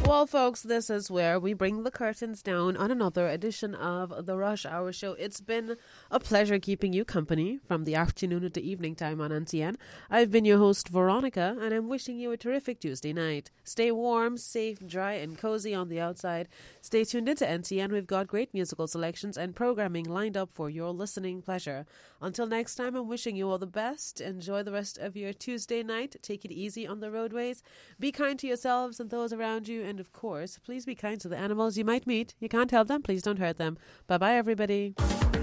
Well, folks, this is where we bring the curtains down on another edition of the Rush Hour Show. It's been a pleasure keeping you company from the afternoon to evening time on NTN. I've been your host, Veronica, and I'm wishing you a terrific Tuesday night. Stay warm, safe, dry, and cozy on the outside. Stay tuned into NTN. We've got great musical selections and programming lined up for your listening pleasure. Until next time, I'm wishing you all the best. Enjoy the rest of your Tuesday night. Take it easy on the roadways. Be kind to yourselves and those around you. And of course, please be kind to the animals you might meet. You can't help them. Please don't hurt them. Bye-bye, everybody.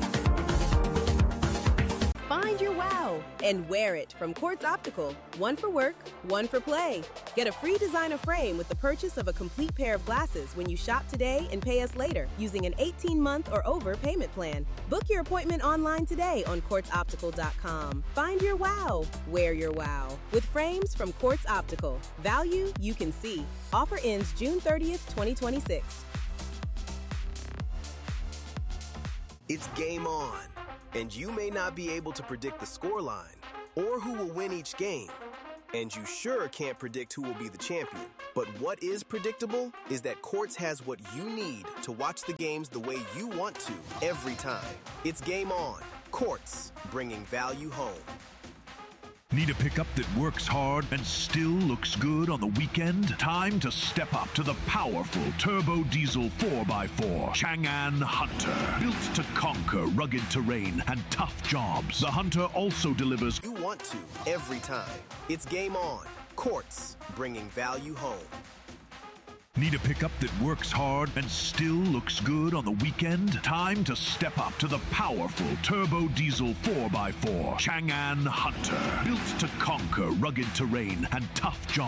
Find your wow and wear it from Quartz Optical. One for work, one for play. Get a free designer frame with the purchase of a complete pair of glasses when you shop today and pay us later using an 18-month or over payment plan. Book your appointment online today on quartzoptical.com. Find your wow, wear your wow with frames from Quartz Optical. Value you can see. Offer ends June 30th, 2026. It's game on. And you may not be able to predict the scoreline or who will win each game. And you sure can't predict who will be the champion. But what is predictable is that Quartz has what you need to watch the games the way you want to every time. It's game on. Quartz, bringing value home. Need a pickup that works hard and still looks good on the weekend? Time to step up to the powerful turbo diesel 4x4 Chang'an Hunter. Built to conquer rugged terrain and tough jobs, the Hunter also delivers You want to every time. It's game on. Quartz, bringing value home. Need a pickup that works hard and still looks good on the weekend? Time to step up to the powerful turbo diesel 4x4 Chang'an Hunter. Built to conquer rugged terrain and tough jobs.